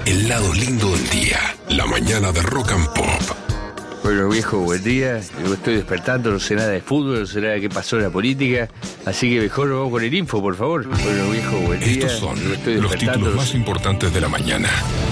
el lado lindo del día. La mañana de Rock and Pop. Bueno, viejo, buen día. Yo estoy despertando, no sé nada de fútbol, no sé nada de qué pasó en la política. Así que mejor vamos con el info, por favor. Bueno, viejo, buen día. Estos son los títulos más importantes de la mañana.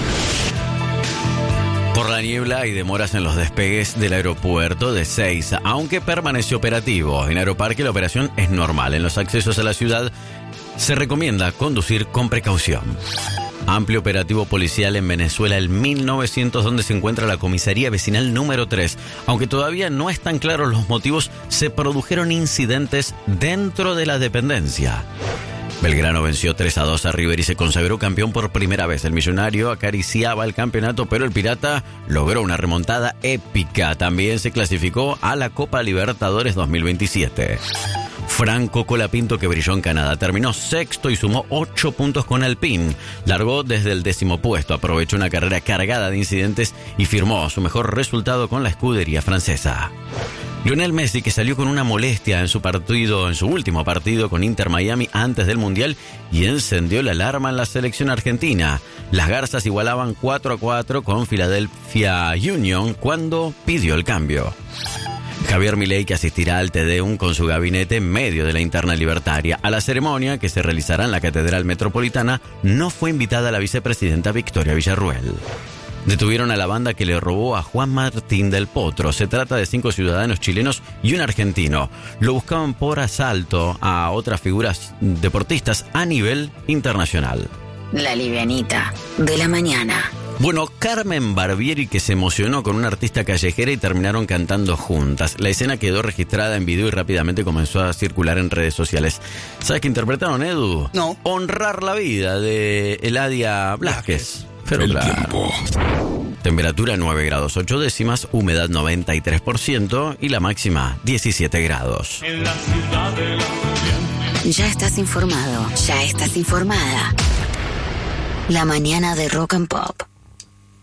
Por la niebla hay demoras en los despegues del aeropuerto de Ezeiza, aunque permaneció operativo. En Aeroparque la operación es normal. En los accesos a la ciudad se recomienda conducir con precaución. Amplio operativo policial en Venezuela, el 1900, donde se encuentra la comisaría vecinal número 3. Aunque todavía no están claros los motivos, se produjeron incidentes dentro de la dependencia. Belgrano venció 3-2 a River y se consagró campeón por primera vez. El millonario acariciaba el campeonato, pero el Pirata logró una remontada épica. También se clasificó a la Copa Libertadores 2027. Franco Colapinto, que brilló en Canadá, terminó sexto y sumó 8 puntos con Alpine. Largó desde el 10º puesto, aprovechó una carrera cargada de incidentes y firmó su mejor resultado con la escudería francesa. Lionel Messi, que salió con una molestia en su último partido con Inter Miami antes del Mundial y encendió la alarma en la selección argentina. Las Garzas igualaban 4-4 con Philadelphia Union cuando pidió el cambio. Javier Milei, que asistirá al Te Deum con su gabinete en medio de la interna libertaria. A la ceremonia, que se realizará en la Catedral Metropolitana, no fue invitada la vicepresidenta Victoria Villarruel. Detuvieron a la banda que le robó a Juan Martín del Potro. Se trata de 5 ciudadanos chilenos y un argentino. Lo buscaban por asalto a otras figuras deportistas a nivel internacional. La livianita de la mañana. Bueno, Carmen Barbieri, que se emocionó con una artista callejera y terminaron cantando juntas. La escena quedó registrada en video y rápidamente comenzó a circular en redes sociales. ¿Sabes qué interpretaron, Edu? No. Honrar la vida, de Eladia Blasquez. Pero El claro. tiempo. Temperatura 9 grados 8 décimas, humedad 93% y la máxima 17 grados. Ya estás informado, ya estás informada. La mañana de Rock and Pop.